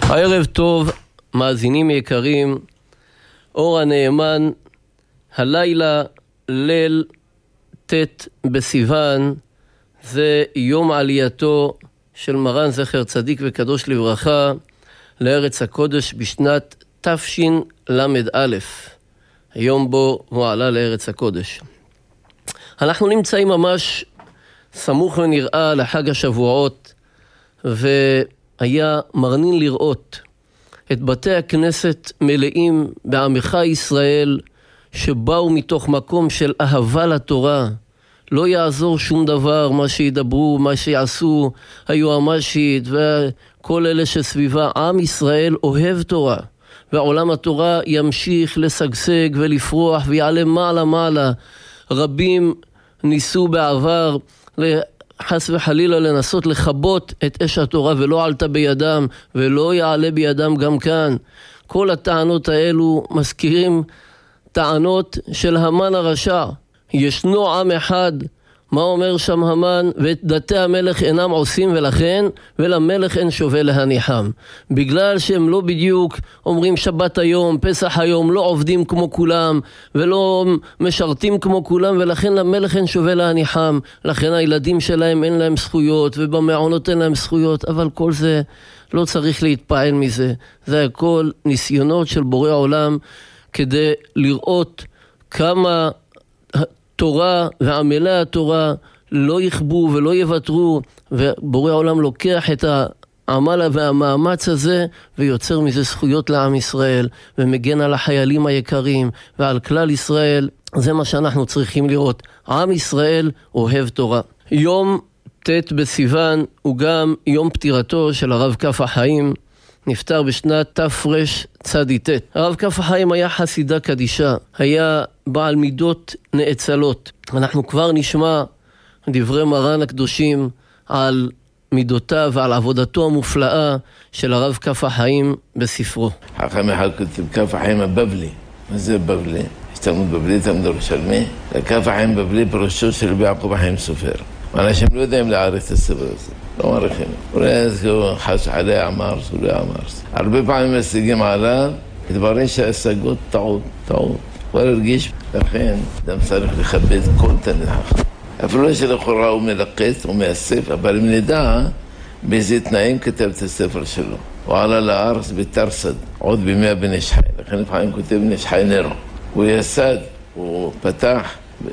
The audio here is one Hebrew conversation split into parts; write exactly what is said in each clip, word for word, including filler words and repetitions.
ערב טוב, מאזינים יקרים. אור הנאמן, הלילה ליל ת' בסיוון, זה יום עלייתו של מרן זכר צדיק וקדוש לברכה לארץ הקודש בשנת תשל"א, היום בו הוא עלה לארץ הקודש. אנחנו נמצאים ממש סמוך ונראה לחג השבועות, והיה מרנין לראות את בתי הכנסת מלאים בעמך ישראל שבאו מתוך מקום של אהבה לתורה. לא יעזור שום דבר מה שידברו, מה שיעשו היועמ"שית וכל אלה שסביבה. עם ישראל אוהב תורה, ועולם התורה ימשיך לשגשג ולפרוח ויעלה מעלה מעלה. רבים ניסו בעבר חס וחלילה לנסות לחבות את אש התורה, ולא עלתה בידם ולא יעלה בידם גם כאן. כל הטענות האלו מזכירים טענות של המן הרשע. ישנו עם אחד, מה אומר שם המן? ואת דתי המלך אינם עושים, ולכן ולמלך אין שווה להניחם. בגלל שהם לא בדיוק אומרים שבת היום, פסח היום, לא עובדים כמו כולם ולא משרתים כמו כולם, ולכן למלך אין שווה להניחם. לכן הילדים שלהם אין להם זכויות, ובמעונות אין להם זכויות. אבל כל זה לא צריך להתפעל מזה. זה הכל ניסיונות של בורא עולם כדי לראות כמה תורה ועמלי התורה לא יכבו ולא יוותרו, ובורא העולם לוקח את העמל והמאמץ הזה ויוצר מזה זכויות לעם ישראל, ומגן על החיילים היקרים ועל כלל ישראל. זה מה שאנחנו צריכים לראות. עם ישראל אוהב תורה. יום ת' בסיוון הוא גם יום פטירתו של הרב כף החיים, נפטר בשנת תרצ"ט. הרב כף החיים היה חסידה קדישה, היה בעל מידות נאצלות. אנחנו כבר נשמע דברי מרן הקדושים על מידותיו ועל עבודתו המופלאה של הרב כף החיים בספרו. חכם אחד כותב כף החיים הבבלי. מה זה בבלי? יש תלמוד בבלי, תלמוד ירושלמי. כף החיים בבלי פירושו של רבי יעקב החיים סופר. אנשים לא יודעים להעריך את הספר הזה, לא מעריכים. אולי זה חש עלי עמרס, אולי עמרס. הרבה פעמים משיגים עליו, דברים שהשגות טעות, טעות. כבר הרגיש, לכן אדם צריך לכבד כל תלמיד חכם. אפילו שלכאורה הוא מלקט, הוא מאסף, אבל אם נדע באיזה תנאים כתב את הספר שלו. הוא עלה לארץ בתרסד, עוד בימי הבן איש חי. לכן לפעמים כותב בן איש חי נרו. הוא יסד, הוא פתח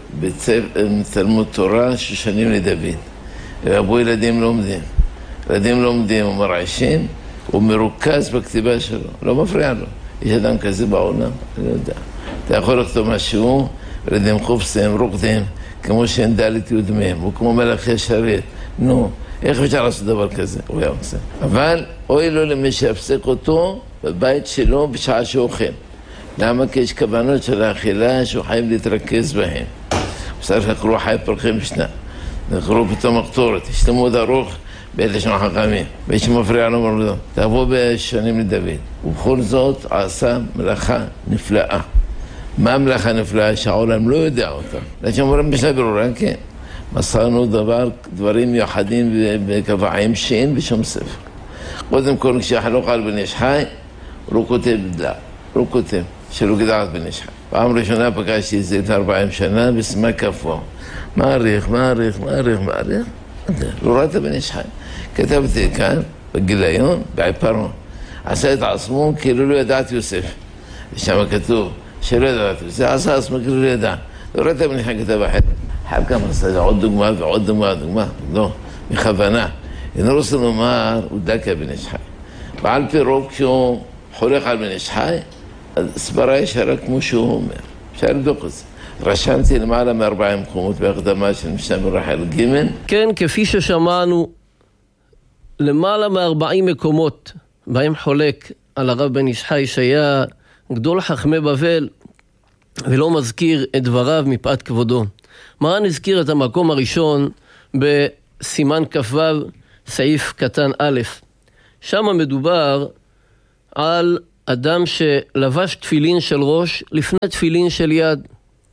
בתלמוד תורה ששנים לדוד. רבו ילדים לומדים. ילדים לומדים ומרעשים, הוא מרוכז בכתיבה שלו, לא מפריע לו. יש אדם כזה בעולם? אני לא יודע. אתה יכול לכתוב משהו, ילדים חופסים, רוקדים, כמו שאין דלת יודמים, הוא כמו מלאכי השרת. נו, איך אפשר לעשות דבר כזה? הוא היה עושה. אבל אוי לו למי שיפסק אותו בבית שלו בשעה שהוא אוכל. למה? כי יש כוונות של האכילה שהוא חייב להתרכז בהן. צריך לקרוא חי פרחים בשנה. לקרוא פתאום הקטורת. יש תלמוד ארוך באלה של החכמים. ויש שמפריע לו מרדו. תבוא בשנים לדוד. ובכל זאת עשה מלאכה נפלאה. מה המלאכה נפלאה? שהעולם לא יודע אותה. לכן אומרים בשנה ברורה, כן. מסרנו דבר, דברים מיוחדים וקבעים שאין בשום ספר. קודם כל, כשהחלוק על בן איש חי, הוא לא כותב דלה. הוא לא כותב. שלא גדעת בן איש חי. פעם ראשונה פגשתי את זה את ארבעים שנה בסמה כפו. מעריך, מעריך, מעריך, מעריך. לא ראית בן איש חי. כתבתי כאן, בגיליון, בעיפרון. עשה את עצמו כאילו לא ידעת יוסף. שם כתוב שלא ידעת יוסף. עשה עצמו כאילו לא ידע. לא ראית בן איש חי כתב אחת. חייב כמה עשה עוד דוגמה ועוד דוגמה, דוגמה. לא, בכוונה. אני רוצה לומר, הוא דקה בן איש חי. ועל פי רוב כשהוא חולק על בן איש חי, הסברה ישרה כמו שהוא אומר. אפשר לבדוק את זה. רשמתי למעלה מארבעים מקומות בהקדמה של משנה ברחל ג'. כן, כפי ששמענו, למעלה מארבעים מקומות בהם חולק על הרב בן איש חי שהיה גדול חכמי בבל, ולא מזכיר את דבריו מפאת כבודו. מרן הזכיר את המקום הראשון בסימן כ"ו סעיף קטן א'. שם מדובר על אדם שלבש תפילין של ראש לפני תפילין של יד,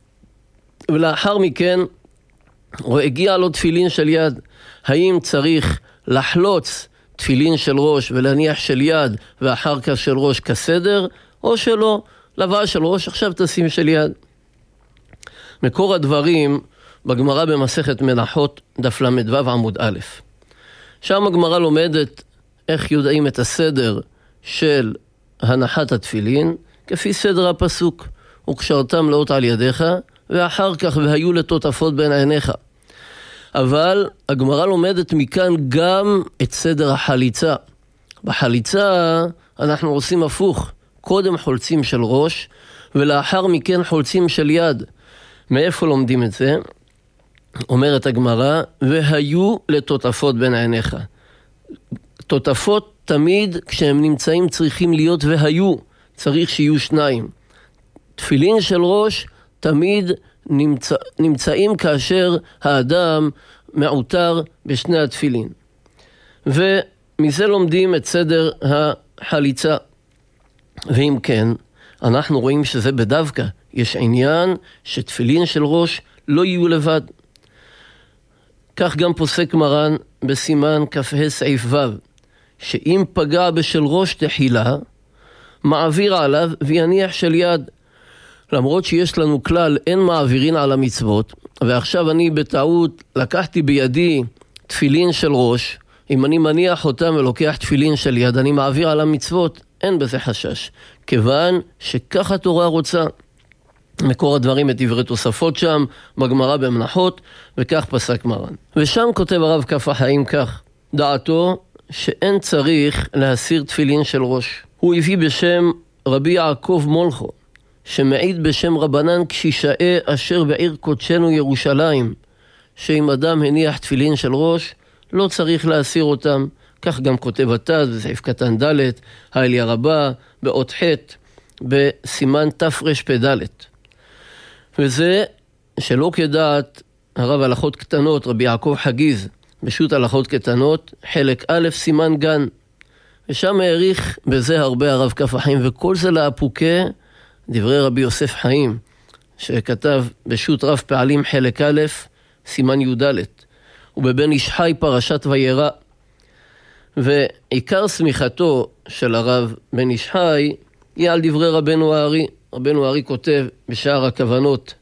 ולאחר מכן הוא הגיע לו תפילין של יד. האם צריך לחלוץ תפילין של ראש ולהניח של יד ואחר כך של ראש כסדר, או שלא, לבא של ראש, עכשיו תשים של יד. מקור הדברים בגמרא במסכת מנחות דף למדו עמוד א'. שם הגמרא לומדת איך יודעים את הסדר של הנחת התפילין, כפי סדר הפסוק, וקשרתם לאות על ידיך, ואחר כך והיו לטוטפות בין עיניך. אבל הגמרא לומדת מכאן גם את סדר החליצה. בחליצה אנחנו עושים הפוך, קודם חולצים של ראש, ולאחר מכן חולצים של יד. מאיפה לומדים את זה? אומרת הגמרא, והיו לטוטפות בין עיניך. טוטפות תמיד כשהם נמצאים צריכים להיות והיו, צריך שיהיו שניים. תפילין של ראש תמיד נמצא, נמצאים כאשר האדם מעוטר בשני התפילין. ומזה לומדים את סדר החליצה. ואם כן, אנחנו רואים שזה בדווקא. יש עניין שתפילין של ראש לא יהיו לבד. כך גם פוסק מרן בסימן כ"ה סעיף ו', שאם פגע בשל ראש תחילה, מעביר עליו ויניח של יד. למרות שיש לנו כלל אין מעבירין על המצוות, ועכשיו אני בטעות לקחתי בידי תפילין של ראש, אם אני מניח אותם ולוקח תפילין של יד, אני מעביר על המצוות, אין בזה חשש, כיוון שכך התורה רוצה. מקור הדברים את דברי תוספות שם, בגמרא במנחות, וכך פסק מרן. ושם כותב הרב כף החיים כך, דעתו שאין צריך להסיר תפילין של ראש. הוא הביא בשם רבי יעקב מולכו, שמעיד בשם רבנן קשישאי אשר בעיר קודשנו ירושלים, שאם אדם הניח תפילין של ראש, לא צריך להסיר אותם. כך גם כותב התז, בסעיף קטן ד', האליה רבה, באות ח', בסימן תרפ"ד. וזה שלא כדעת הרב הלכות קטנות, רבי יעקב חגיז, בשו"ת הלכות קטנות, חלק א', סימן גן. ושם העריך בזה הרבה הרב כף החיים, וכל זה לאפוקה, דברי רבי יוסף חיים, שכתב בשו"ת רב פעלים חלק א', סימן י"ד, ובבן איש חי פרשת וירא. ועיקר סמיכתו של הרב בן איש חי היא על דברי רבנו הארי. רבנו הארי כותב בשער הכוונות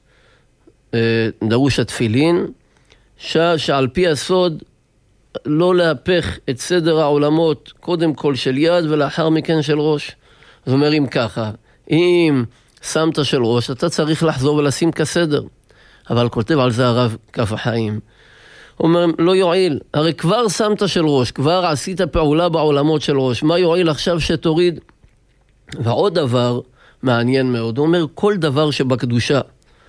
דרוש התפילין, שעל פי הסוד לא להפך את סדר העולמות, קודם כל של יד ולאחר מכן של ראש. זאת אומרת, אם ככה, אם שמת של ראש, אתה צריך לחזור ולשים כסדר. אבל כותב על זה הרב כף החיים. הוא אומר, לא יועיל, הרי כבר שמת של ראש, כבר עשית פעולה בעולמות של ראש, מה יועיל עכשיו שתוריד? ועוד דבר מעניין מאוד, הוא אומר, כל דבר שבקדושה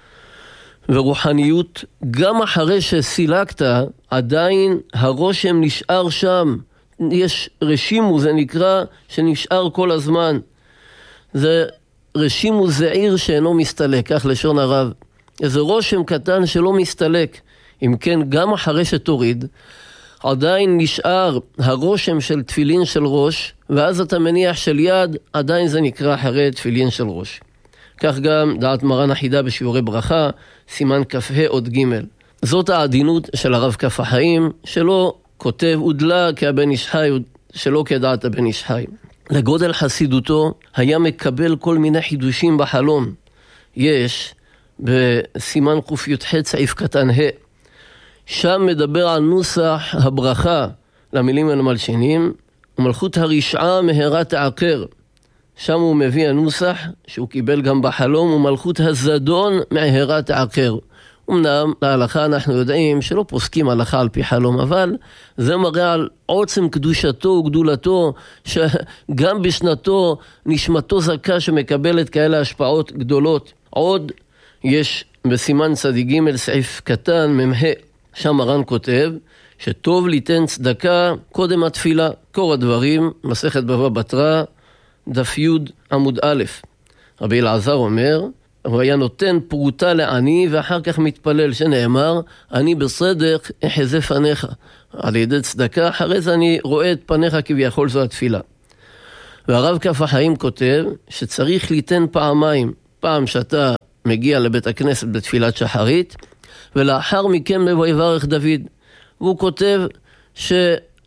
ורוחניות, גם אחרי שסילקת, עדיין הרושם נשאר שם. יש רשימו, זה נקרא, שנשאר כל הזמן. זה רשימו זעיר שאינו מסתלק, כך לשון הרב. איזה רושם קטן שלא מסתלק. אם כן, גם אחרי שתוריד, עדיין נשאר הרושם של תפילין של ראש, ואז אתה מניח של יד, עדיין זה נקרא אחרי תפילין של ראש. כך גם דעת מרן החידה בשיעורי ברכה, סימן כ"ה עוד ג'. זאת העדינות של הרב כף החיים, שלא כותב ודלה כבן איש חי, שלא כדעת הבן איש חי. לגודל חסידותו היה מקבל כל מיני חידושים בחלום. יש בסימן ק"ח סעיף קטן ה', שם מדבר על נוסח הברכה למילים המלשינים, ומלכות הרשעה מהרה תעקר. שם הוא מביא הנוסח שהוא קיבל גם בחלום, ומלכות הזדון מהרה תעקר. אמנם להלכה אנחנו יודעים שלא פוסקים הלכה על פי חלום, אבל זה מראה על עוצם קדושתו וגדולתו, שגם בשנתו נשמתו זכה שמקבלת כאלה השפעות גדולות. עוד יש בסימן צדיק ג' סעיף קטן ממחה, שם מרן כותב שטוב ליתן צדקה קודם התפילה. קור הדברים, מסכת בבא בתרא, דף י' עמוד א'. רבי אלעזר אומר, הוא היה נותן פרוטה לעני ואחר כך מתפלל, שנאמר, אני בסדק אחזה פניך. על ידי צדקה, אחרי זה אני רואה את פניך כביכול זו התפילה. והרב כף החיים כותב שצריך ליתן פעמיים, פעם שאתה מגיע לבית הכנסת בתפילת שחרית, ולאחר מכן ויברך דוד. והוא כותב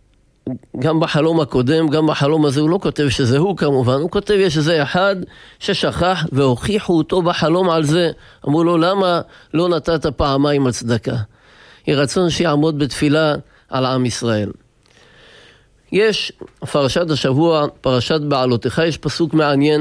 גם בחלום הקודם, גם בחלום הזה הוא לא כותב שזה הוא כמובן, הוא כותב יש איזה אחד ששכח והוכיחו אותו בחלום על זה. אמרו לו למה לא נתת פעמיים הצדקה? יהי רצון שיעמוד בתפילה על עם ישראל. יש פרשת השבוע, פרשת בעלותיך, יש פסוק מעניין.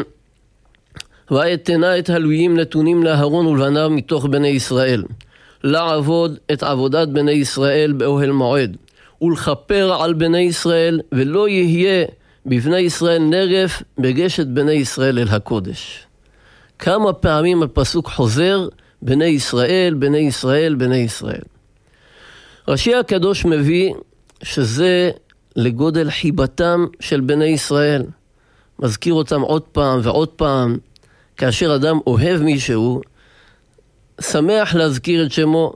ואתנה את הלוויים נתונים לאהרון ולבניו מתוך בני ישראל, לעבוד את עבודת בני ישראל באוהל מועד, ולכפר על בני ישראל, ולא יהיה בבני ישראל נרף בגשת בני ישראל אל הקודש. כמה פעמים הפסוק חוזר, בני ישראל, בני ישראל, בני ישראל. רש"י הקדוש מביא שזה לגודל חיבתם של בני ישראל. מזכיר אותם עוד פעם ועוד פעם. כאשר אדם אוהב מישהו, שמח להזכיר את שמו.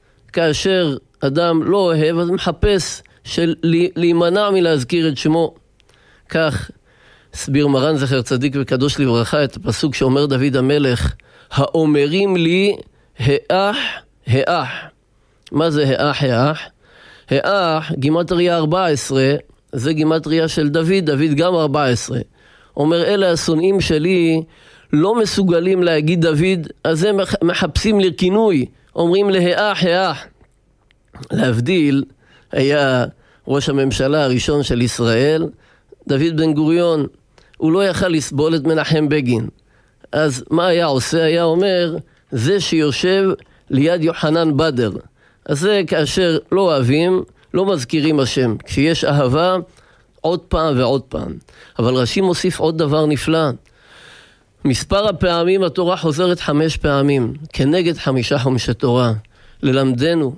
כאשר אדם לא אוהב, אז מחפש של להימנע מלהזכיר את שמו. כך הסביר מרן זכר צדיק וקדוש לברכה את הפסוק שאומר דוד המלך, האומרים לי האח האח. מה זה האח האח? האח, גימטריה ארבע עשרה, זה גימטריה של דוד, דוד גם ארבע עשרה. אומר אלה השונאים שלי לא מסוגלים להגיד דוד, אז הם מחפשים לכינוי, אומרים להאח האח. להבדיל, היה ראש הממשלה הראשון של ישראל, דוד בן גוריון, הוא לא יכל לסבול את מנחם בגין. אז מה היה עושה? היה אומר, זה שיושב ליד יוחנן בדר. אז זה כאשר לא אוהבים, לא מזכירים השם. כשיש אהבה, עוד פעם ועוד פעם. אבל רש"י מוסיף עוד דבר נפלא. מספר הפעמים התורה חוזרת חמש פעמים, כנגד חמישה חומשי תורה. ללמדנו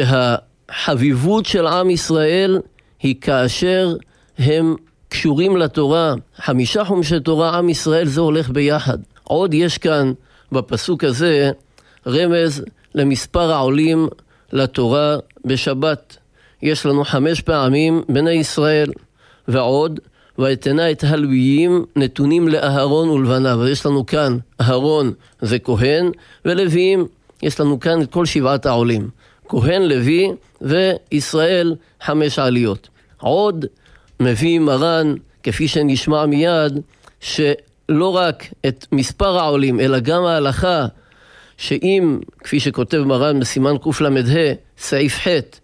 שהחביבות של עם ישראל היא כאשר הם קשורים לתורה. חמישה חומשי תורה, עם ישראל, זה הולך ביחד. עוד יש כאן בפסוק הזה רמז למספר העולים לתורה בשבת. יש לנו חמש פעמים בני ישראל, ועוד ואתנה את הלוויים נתונים לאהרון ולבניו. יש לנו כאן אהרון זה כהן, ולוויים יש לנו כאן את כל שבעת העולים, כהן, לוי וישראל, חמש עליות. עוד מביא מרן, כפי שנשמע מיד, שלא רק את מספר העולים אלא גם ההלכה, שאם, כפי שכותב מרן בסימן קל"ה, סעיף ח',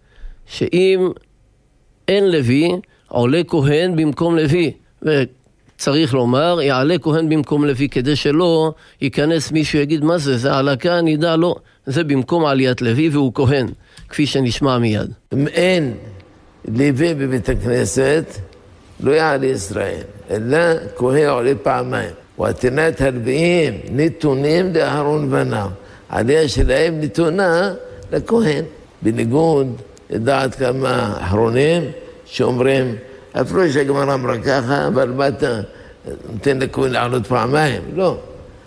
שאם אין לוי, עולה כהן במקום לוי. וצריך לומר, יעלה כהן במקום לוי, כדי שלא ייכנס מישהו יגיד, מה זה? זה עלה כאן, ידע, לא. זה במקום עליית לוי והוא כהן, כפי שנשמע מיד. אם אין לוי בבית הכנסת, לא יעלה ישראל, אלא כהן עולה פעמיים. ואתנת הלוויים נתונים לאהרון ובניו. עלייה שלהם נתונה לכהן. בניגוד לדעת כמה אחרונים שאומרים, אפילו שהגמרא אמרה ככה, אבל מה אתה נותן לכהן לעלות פעמיים? לא.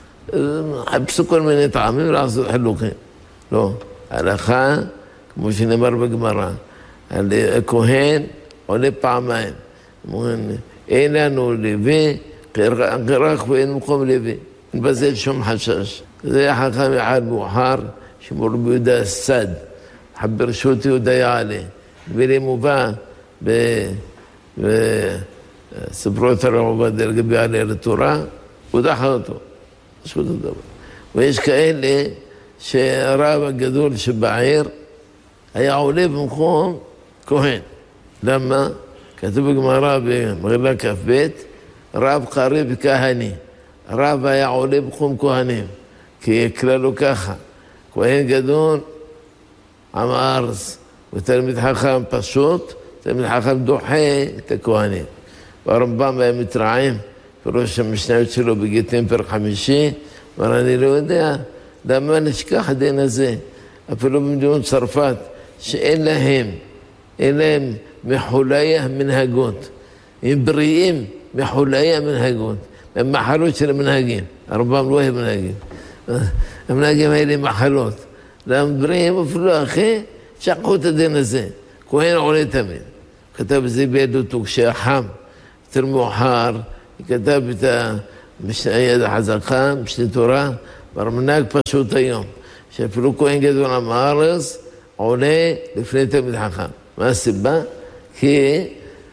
חפשו כל מיני טעמים ולעשות חילוקים. לא. הלכה, כמו שנאמר בגמרא, הכהן עולה פעמיים. אין לנו לוי, רק ואין מקום לוי. אין בזה שום חשש. זה חכם אחד מאוחר, שמור ביהודה הסד, ברשות יהודה יעלה. ולמובא בספרות הרב עובדיה לגבי עלייה לתורה, הוא דחה אותו. יש אותו דבר. ויש כאלה שהרב הגדול שבעיר היה עולה במקום כהן. למה? כתוב בגמרא במגילה כ"ב, רב קריב כהני. רב היה עולה במקום כהנים, כי כללו ככה, כהן גדול, עם הארץ, ותלמיד חכם פשוט, תלמיד חכם דוחה את הכהנים. והרמב"ם היה מתרעם, בראש המשניות שלו בגיטין פרק חמישי, אבל אני לא יודע למה נשכח הדין הזה, אפילו במדינות צרפת, שאין להם, אין להם מחולי המנהגות. הם בריאים מחולי המנהגות. הם מחלות של המנהגים. הרמב"ם לא אוהב מנהגים. המנהגים האלה מחלות. להם בריאים אפילו אחרי, שכחו את הדין הזה. כהן עולה תמיד. כתב את זה בעדותו כשהיה חם, יותר מאוחר, כתב את היד החזקה, משנה תורה, והמנהג פשוט היום, שאפילו כהן גדול עם הארץ, עולה לפני תלמיד חכם. מה הסיבה? כי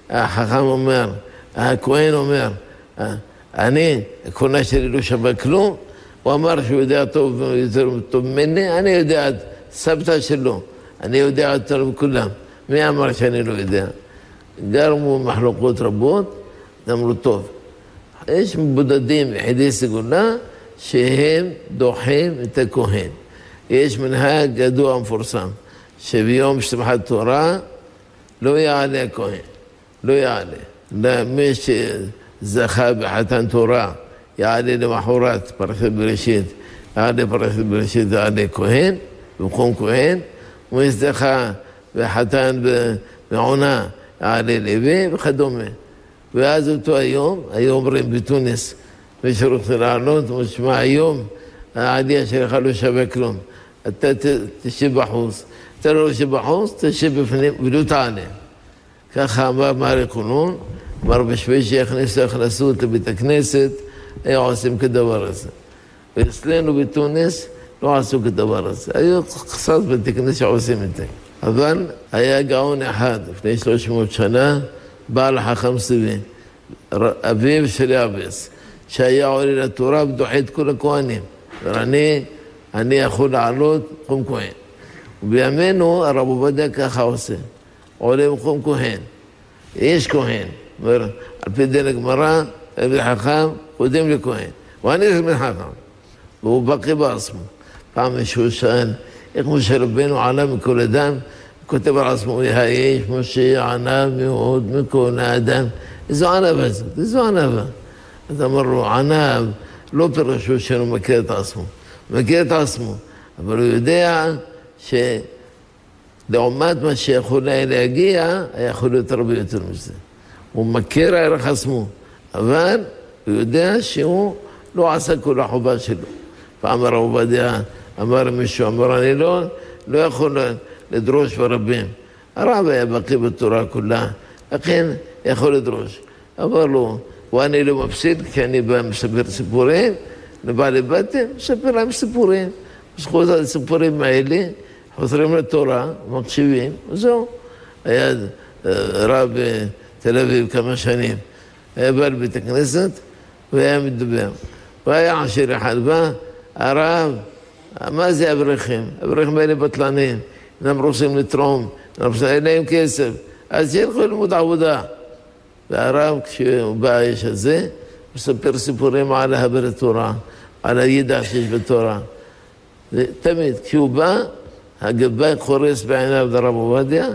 החכם אומר, הכהן אומר, אני, הכהונה שלי לא שווה כלום, הוא אמר שהוא יודע טוב יותר טוב ממני, אני יודע את סבתא שלו, אני יודע יותר מכולם. מי אמר שאני לא יודע? גרמו מחלוקות רבות, אמרו טוב. יש מבודדים יחידי סגולה שהם דוחים את הכהן. יש מנהג ידוע מפורסם, שביום שמחת תורה לא יעלה הכהן, לא יעלה. למי שזכה בחתן תורה, יעלה למחרת פרשת בראשית, יעלה פרשת בראשית, יעלה כהן, במקום כהן, ומי שזכה בחתן בעונה, יעלה לוי וכדומה. ואז אותו היום, היום אומרים בתוניס, מי שרוצה לעלות, הוא שמע היום, העלייה שלך לא שווה כלום. אתה תשב בחוץ, אתה לא תשב בחוץ, תשב בפנים ולא תעלה. ככה אמר מערי קונון, אמר בשביל שיכניסו הכנסות לבית הכנסת, היו עושים כדבר הזה. ואצלנו בתוניס לא עשו כדבר הזה. היו קצת בית הכנסת שעושים את זה. אבל היה גאון אחד, לפני שלוש מאות שנה, בעל חכם סבי, אביו של יעבס, שהיה עולה לתורה ודוחה את כל הכהנים. ואני, אני יכול לעלות מקום כהן. ובימינו הרב עובדיה ככה עושה, עולה מקום כהן. יש כהן, אומר, על פי דין הגמרא, אבי חכם, קודם לכהן. ואני תלמיד חכם. והוא בקי בעצמו. פעם מישהו שאל, איך משה רבנו עלה מכל אדם, כותב על עצמו, האיש משה ענה מאוד מכל האדם. איזו ענבה זאת, איזו ענבה. אז אמר לו, ענב, לא פירשו שהוא מכיר את עצמו. הוא מכיר את עצמו, אבל הוא יודע שלעומת מה שיכול היה להגיע, היה יכול להיות הרבה יותר מזה. הוא מכיר ערך עצמו, אבל הוא יודע שהוא לא עשה כל החובה שלו. פעם הרב עובדיה אמר מישהו, אמר, אני לא, לא יכול לדרוש ברבים. הרב היה בקי בתורה כולה, לכן יכול לדרוש. אמר לו, ואני לא מפסיד, כי אני בא מספר סיפורים, לבעלי בתים, מספר להם סיפורים. זכות הסיפורים האלה, חוזרים לתורה, מקשיבים, וזהו. היה רב בתל אביב כמה שנים, היה בא לבית הכנסת, והיה מדבר. והיה עשיר אחד בא, הרב, מה זה אברכים? אברכים האלה בטלנים, הם רוצים לתרום, אין להם כסף, אז ילכו ללמוד עבודה. והרב, כשהוא בא האיש הזה, הוא מספר סיפורים על ההבר התורה, על הידע שיש בתורה. ותמיד, כשהוא בא, הגבאי חורס בעיניו לרב עובדיה,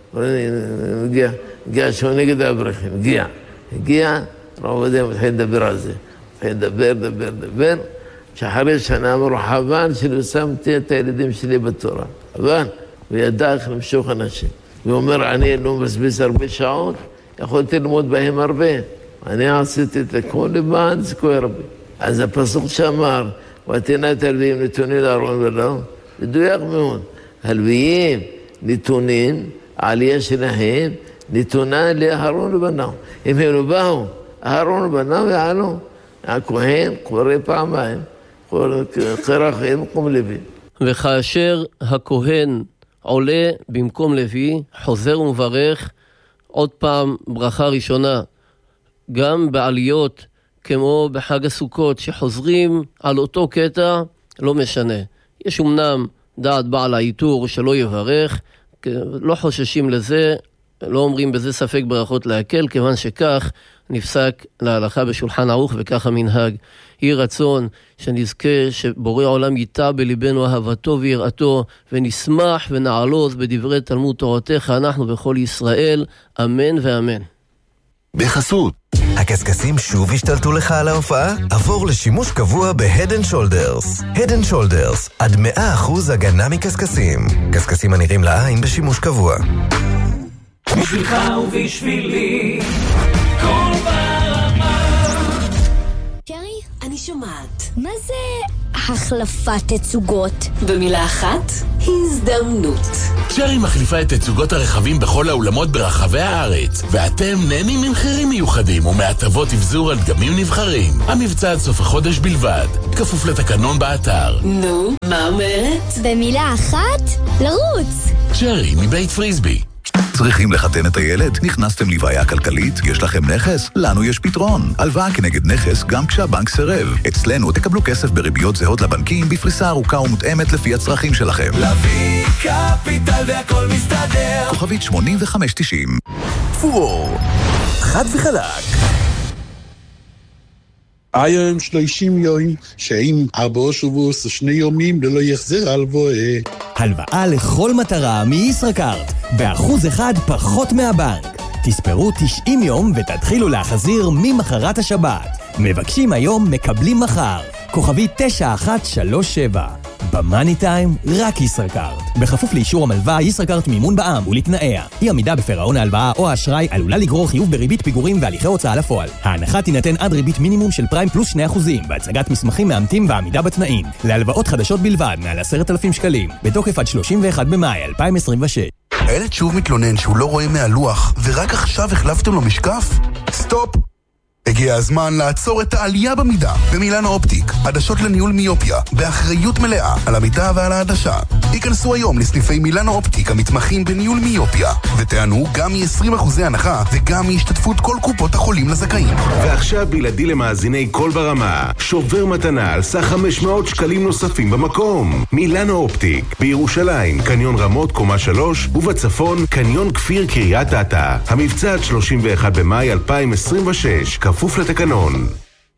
הגיע, הגיע שהוא נגד האברכים, הגיע. הגיע, רב עובדיה מתחיל לדבר על זה. מתחיל לדבר, לדבר, לדבר. שאחרי שנה אמרו, חבל שלא שמתי את הילדים שלי בתורה. אבל, הוא ידע איך למשוך אנשים. הוא אומר, אני לא מבזבז הרבה שעות, יכולתי ללמוד בהם הרבה. אני עשיתי את הכל לבד, זכוי הרבה. אז הפסוק שאמר, ותנת הלוויים נתונים לארון ולא, מדויק מאוד. הלוויים נתונים, העלייה שלהם, נתונה לאהרון ובניו. אם הם לא באו, אהרון ובניו יעלו. הכהן קורא פעמיים, קרא חיים במקום לוי. וכאשר הכהן עולה במקום לוי, חוזר ומברך, עוד פעם ברכה ראשונה, גם בעליות כמו בחג הסוכות שחוזרים על אותו קטע, לא משנה. יש אמנם דעת בעל העיטור שלא יברך, לא חוששים לזה, לא אומרים בזה ספק ברכות להקל, כיוון שכך נפסק להלכה בשולחן ערוך וכך המנהג. יהי רצון שנזכה שבורא עולם ייטע בליבנו אהבתו ויראתו, ונשמח ונעלוז בדברי תלמוד תורתך אנחנו בכל ישראל, אמן ואמן. בחסות הקסקסים שוב השתלטו לך על ההופעה? עבור לשימוש קבוע ב-Head and Shoulders. Head and Shoulders, עד מאה אחוז הגנה מקסקסים. קסקסים הנראים לעין בשימוש קבוע. בשבילך ובשבילי כל ברמה. שרי, אני שומעת. מה זה החלפת תצוגות? במילה אחת, הזדמנות. שרי מחליפה את תצוגות הרכבים בכל האולמות ברחבי הארץ, ואתם נהנים ממחירים מיוחדים ומהטבות אבזור על דגמים נבחרים. המבצע עד סוף החודש בלבד, כפוף לתקנון באתר. נו, מה אומרת? במילה אחת, לרוץ. שרי מבית פריסבי. צריכים לחתן את הילד? נכנסתם לבעיה כלכלית? יש לכם נכס? לנו יש פתרון. הלוואה כנגד נכס גם כשהבנק סירב. אצלנו תקבלו כסף בריביות זהות לבנקים בפריסה ארוכה ומותאמת לפי הצרכים שלכם. להביא קפיטל והכל מסתדר. כוכבית שמונים וחמש תשעים. פור, חד וחלק. היום שלושים יום, שאם ארבעה שבועות שני יומים ללא יחזר הלוואה. הלוואה לכל מטרה מישראכרט, באחוז אחד פחות מהבנק. תספרו תשעים יום ותתחילו להחזיר ממחרת השבת. מבקשים היום, מקבלים מחר. כוכבי תשע אחת שלוש שבע. במאני טיים, רק ישראכרט. בכפוף לאישור המלווה, ישראכרט מימון בע"מ ולתנאיה. אי עמידה בפירעון ההלוואה או האשראי עלולה לגרור חיוב בריבית פיגורים והליכי הוצאה לפועל. ההנחה תינתן עד ריבית מינימום של פריים פלוס שני אחוזים, בהצגת מסמכים מאמתים ועמידה בתנאים. להלוואות חדשות בלבד, מעל עשרת אלפים שקלים. בתוקף עד שלושים ואחד במאי אלפיים עשרים ושש. הילד שוב מתלונן שהוא לא רואה מהלוח, ורק עכשיו החלפתם לו משקף? סטופ! הגיע הזמן לעצור את העלייה במידה במילאנו אופטיק, עדשות לניהול מיופיה, באחריות מלאה על המידה ועל העדשה. היכנסו היום לסניפי מילאנו אופטיק המתמחים בניהול מיופיה, ותענו גם מ-עשרים אחוז הנחה וגם מהשתתפות כל קופות החולים לזכאים. ועכשיו בלעדי למאזיני כל ברמה, שובר מתנה על סך חמש מאות שקלים נוספים במקום. מילאנו אופטיק, בירושלים, קניון רמות קומה שלוש, ובצפון, קניון כפיר קריית אתא. המבצע עד שלושים ואחד במאי אלפיים עשרים ושש, כפוף לתקנון.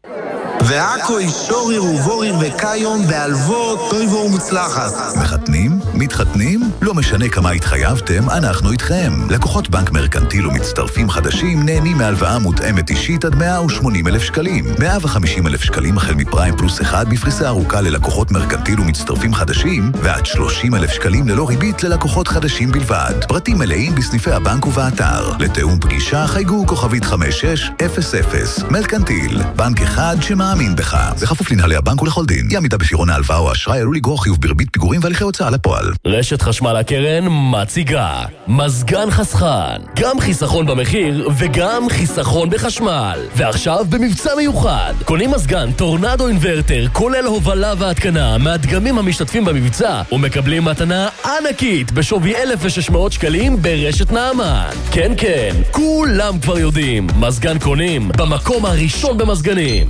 ועכו אישוריר ובוריר וקיום בהלוות טויבו ומוצלחת. מחתנים? מתחתנים? לא משנה כמה התחייבתם, אנחנו איתכם. לקוחות בנק מרקנטיל ומצטרפים חדשים נהנים מהלוואה מותאמת אישית עד מאה ושמונים אלף שקלים. מאה וחמישים אלף שקלים החל מפריים פלוס אחד בפריסה ארוכה ללקוחות מרקנטיל ומצטרפים חדשים, ועד שלושים אלף שקלים ללא ריבית ללקוחות חדשים בלבד. פרטים מלאים בסניפי הבנק ובאתר. לתאום פגישה חייגו כוכבית חמש שש אפס אפס. מרקנטיל, בנק אחד שמאמין בך. בכפוף לנהלי הבנק ולכל דין. אי עמידה בפירעון ההלוואה או האשראי עלול לגרור חיוב בריבית פיגורים והליכי הוצאה לפועל. רשת חשמל הקרן מציגה מזגן חסכן, גם חיסכון במחיר וגם חיסכון בחשמל. ועכשיו במבצע מיוחד, קונים מזגן טורנדו אינברטר כולל הובלה והתקנה מהדגמים המשתתפים במבצע ומקבלים מתנה ענקית בשווי אלף ושש מאות שקלים ברשת נעמן. כן כן, כולם כבר יודעים, מזגן קונים במקום הראשון במזגנים.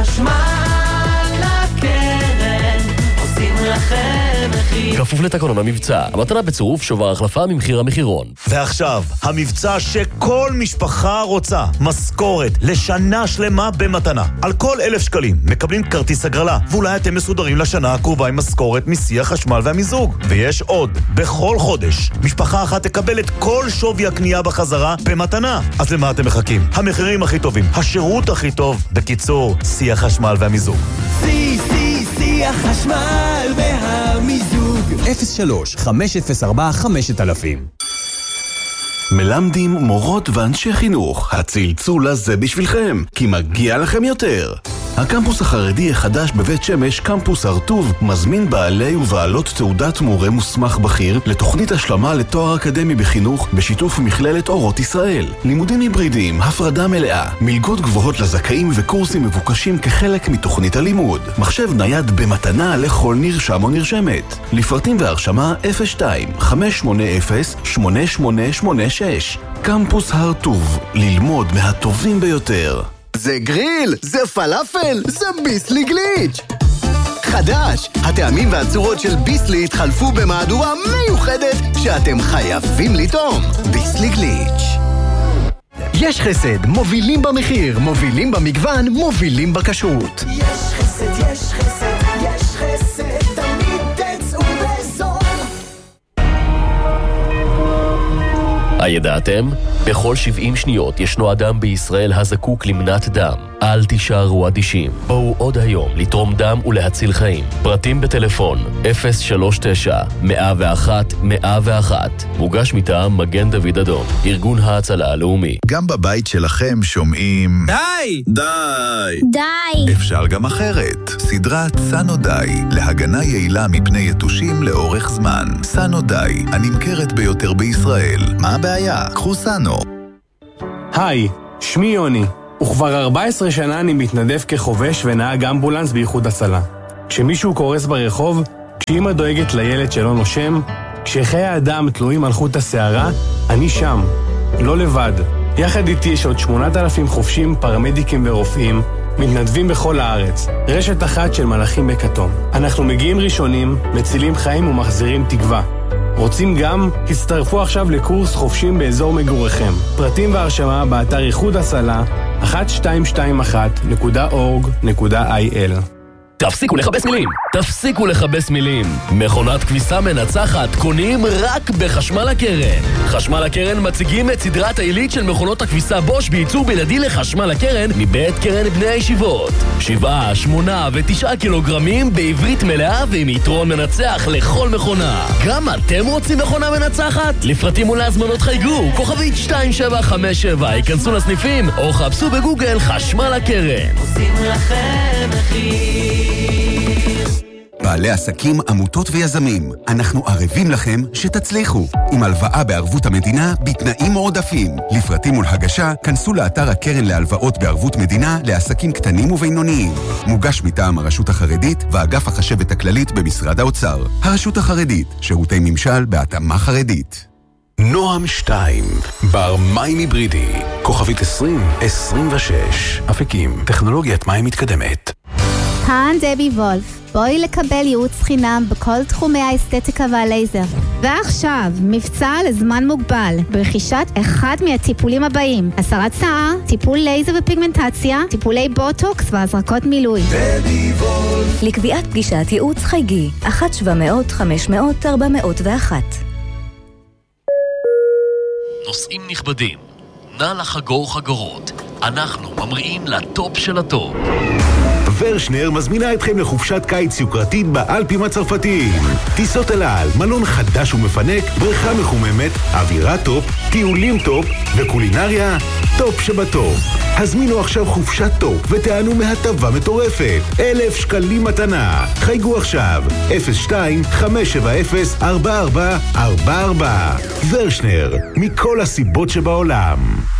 חשמל הקרן, עושים לכם מחיר. כפוף לתקנון המבצע, המתנה בצירוף שובר החלפה ממחיר המחירון. ועכשיו, המבצע שכל משפחה רוצה, משכורת לשנה שלמה במתנה. על כל אלף שקלים מקבלים כרטיס הגרלה, ואולי אתם מסודרים לשנה הקרובה עם משכורת מסי החשמל והמיזוג. ויש עוד, בכל חודש, משפחה אחת תקבל את כל שווי הקנייה בחזרה במתנה. אז למה אתם מחכים? המחירים הכי טובים, השירות הכי טוב, בקיצור, סי החשמל והמיזוג. סי, סי, סי החשמל והמיזוג. אפס שלוש חמש אפס ארבע חמש אלפים. מלמדים מורות ואנשי חינוך, הצלצול הזה בשבילכם, כי מגיע לכם יותר. הקמפוס החרדי החדש בבית שמש, קמפוס הרטוב, מזמין בעלי ובעלות תעודת מורה מוסמך בכיר לתוכנית השלמה לתואר אקדמי בחינוך בשיתוף מכללת אורות ישראל. לימודים היברידיים, הפרדה מלאה, מלגות גבוהות לזכאים וקורסים מבוקשים כחלק מתוכנית הלימוד. מחשב נייד במתנה לכל נרשם או נרשמת. לפרטים והרשמה אפס שתיים חמש שמונה אפס שמונה שמונה שמונה שש. קמפוס הרטוב, ללמוד מהטובים ביותר. זה גריל, זה פלאפל, זה ביסלי גליץ'. חדש, הטעמים והצורות של ביסלי התחלפו במהדורה מיוחדת שאתם חייבים לטעום. ביסלי גליץ'. יש חסד, מובילים במחיר, מובילים במגוון, מובילים בכשרות. יש חסד, יש חסד, יש חסד, תמיד תצאו בזול. הידעתם? בכל שבעים שניות ישנו אדם בישראל הזקוק למנת דם. אל תישארו אדישים. בואו עוד היום לתרום דם ולהציל חיים. פרטים בטלפון אפס שלוש תשע מאה ואחת מאה ואחת. מוגש מטעם מגן דוד אדום, ארגון ההצלה הלאומי. גם בבית שלכם שומעים די! די! די! אפשר גם אחרת. סדרת סנו די, להגנה יעילה מפני יתושים לאורך זמן. סנו די, הנמכרת ביותר בישראל. מה הבעיה? קחו סנו. היי, שמי יוני. וכבר ארבע עשרה שנה אני מתנדב כחובש ונהג אמבולנס באיחוד הצלה. כשמישהו קורס ברחוב, כשאמא דואגת לילד שלא נושם, כשחיי האדם תלויים על חוט השערה, אני שם, לא לבד. יחד איתי יש עוד שמונת אלפים חופשים, פרמדיקים ורופאים, מתנדבים בכל הארץ. רשת אחת של מלאכים בכתום. אנחנו מגיעים ראשונים, מצילים חיים ומחזירים תקווה. רוצים גם? הצטרפו עכשיו לקורס חופשים באזור מגוריכם. פרטים והרשמה באתר איחוד הצלה אחת שתיים שתיים אחת נקודה אורג נקודה איי אל. תפסיקו לחבש מילים, תפסיקו לחבש מילים. מכונת כביסה מנצחת קונים רק בחשמל הקרן. חשמל הקרן מציגים את סדרת העילית של מכונות הכביסה בוש בייצור בלעדי לחשמל הקרן מבית קרן בני הישיבות. שבעה, שמונה ותשעה קילוגרמים בעברית מלאה ועם יתרון מנצח לכל מכונה. גם אתם רוצים מכונה מנצחת? לפרטים ולהזמנות חייגו, כוכבית שתיים שבע חמש שבע, ייכנסו לסניפים או חפשו בגוגל חשמל הקרן. עושים לכם מחיר. בעלי עסקים, עמותות ויזמים, אנחנו ערבים לכם שתצליחו. עם הלוואה בערבות המדינה בתנאים מועדפים. לפרטים ולהגשה, כנסו לאתר הקרן להלוואות בערבות מדינה לעסקים קטנים ובינוניים. מוגש מטעם הרשות החרדית ואגף החשבת הכללית במשרד האוצר. הרשות החרדית, שירותי ממשל בהתאמה חרדית. נועם שתיים, בר מים היברידי, כוכבית עשרים עשרים ושש, אפיקים, טכנולוגיית מים מתקדמת. כאן דבי וולף, בואי לקבל ייעוץ חינם בכל תחומי האסתטיקה והלייזר. ועכשיו, מבצע לזמן מוגבל, ברכישת אחד מהטיפולים הבאים: הסרת שיער, טיפול לייזר ופיגמנטציה, טיפולי בוטוקס והזרקות מילוי. דבי וולף. לקביעת פגישת ייעוץ חייגי, אחת שבע מאות חמש מאות ארבע מאות ואחת. נוסעים נכבדים, נא לחגור חגורות. אנחנו ממריאים לטופ של הטופ. ורשנר מזמינה אתכם לחופשת קיץ יוקרתית באלפים הצרפתיים. טיסות אל על, מלון חדש ומפנק, בריכה מחוממת, אווירה טופ, טיולים טופ וקולינריה טופ שבטופ. הזמינו עכשיו חופשת טופ ותענו מהטבה מטורפת. אלף שקלים מתנה. חייגו עכשיו אפס שתיים חמש שבע אפס ארבע ארבע ארבע ארבע. ורשנר, מכל הסיבות שבעולם.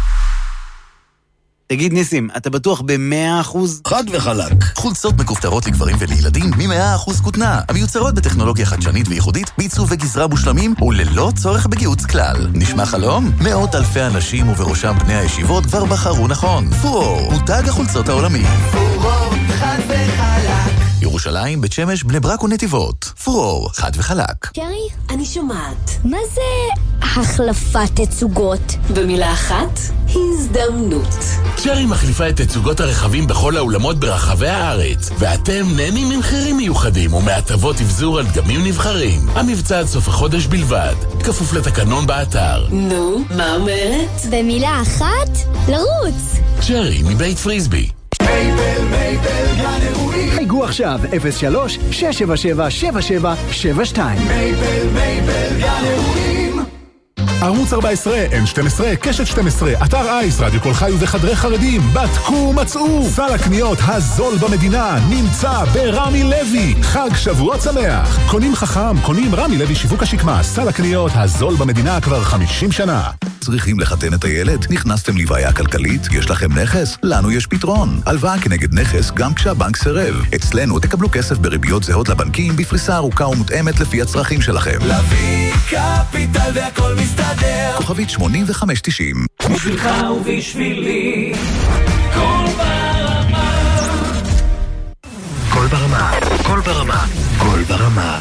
תגיד ניסים, אתה בטוח ב-מאה אחוז? חד וחלק. חולצות מכופתרות לגברים ולילדים מ-מאה אחוז כותנה, המיוצרות בטכנולוגיה חדשנית וייחודית, בעיצוב וגזרה מושלמים וללא צורך בגיוץ כלל. נשמע חלום? מאות אלפי אנשים ובראשם בני הישיבות כבר בחרו נכון. פורור, מותג החולצות העולמי. פורור, חד וחלק. ירושלים, בית שמש, בני ברק ונתיבות. פורור, חד וחלק. שרי, אני שומעת. מה זה החלפת תצוגות? במילה אחת, הזדמנות. שרי מחליפה את תצוגות הרכבים בכל האולמות ברחבי הארץ, ואתם נהנים ממחירים מיוחדים ומהטבות אבזור על דגמים נבחרים. המבצע עד סוף החודש בלבד, כפוף לתקנון באתר. נו, מה אומרת? במילה אחת, לרוץ. שרי מבית פריסבי. מייבל, מייבל, גן אירועים. חייגו עכשיו אפס שלוש שש שבע שבע שבע שבע שבע שתיים. מייבל, מייבל, גן אירועים. ערוץ ארבע עשרה, אן שתים עשרה, קשת שתים עשרה, אתר אייס, רדיו כל חי וחדרי חרדים, בדקו מצאו. סל הקניות הזול במדינה נמצא ברמי לוי. חג שבועות שמח. קונים חכם, קונים רמי לוי שיווק השקמה. סל הקניות הזול במדינה כבר חמישים שנה. צריכים לחתן את הילד? נכנסתם לבעיה כלכלית? יש לכם נכס? לנו יש פתרון. הלוואה כנגד נכס גם כשהבנק סירב. אצלנו תקבלו כסף בריביות זהות לבנקים בפריסה ארוכה ומותאמת לפי הצרכים שלכם. לוי קפיטל והכל מסתדר. כוכבית שמונים וחמש תשעים. בשבילך ובשבילי כל ברמה. כל ברמה. כל ברמה. כל ברמה.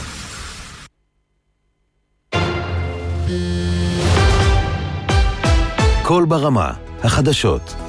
כל ברמה. החדשות